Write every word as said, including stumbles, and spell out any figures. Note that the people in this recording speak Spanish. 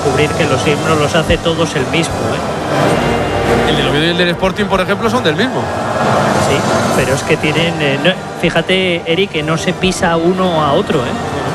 descubrir que los himnos los hace todos el mismo, ¿eh? El del Oviedo y el del Sporting, por ejemplo, son del mismo. Sí, pero es que tienen... Eh, no, fíjate, Eric, que no se pisa uno a otro, ¿eh?